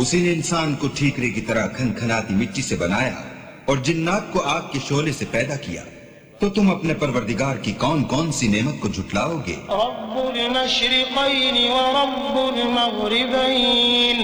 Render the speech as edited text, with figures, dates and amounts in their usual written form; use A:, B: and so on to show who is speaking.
A: उसी ने इंसान को ठीकरे की तरह खनखनाती मिट्टी से बनाया और जिन्नात को आग के शोले से पैदा किया। तो तुम अपने परवरदिगार की कौन कौन सी नेमत को झुटलाओगे?